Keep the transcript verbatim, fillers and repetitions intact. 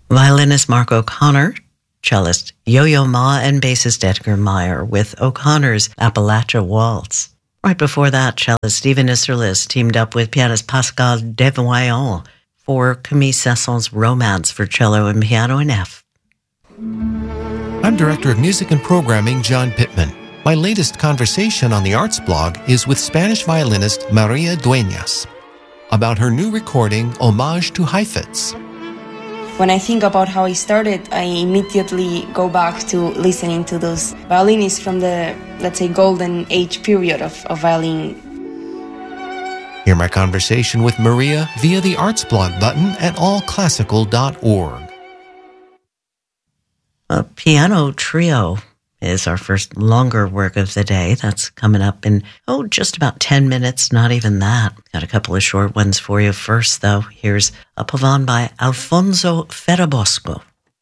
Violinist Mark O'Connor, cellist Yo-Yo Ma, and bassist Edgar Meyer with O'Connor's Appalachia Waltz. Right before that, cellist Stephen Isserlis teamed up with pianist Pascal Devoyant for Camille Saint-Saëns's Romance for cello and piano in F. I'm Director of Music and Programming John Pittman. My latest conversation on the Arts blog is with Spanish violinist Maria Dueñas about her new recording, Homage to Heifetz. When I think about how I started, I immediately go back to listening to those violinists from the, let's say, golden age period of, of violin. Hear my conversation with Maria via the Arts blog button at all classical dot org. A piano trio is our first longer work of the day. That's coming up in, oh, just about ten minutes, not even that. Got a couple of short ones for you first, though. Here's a pavane by Alfonso Ferrabosco.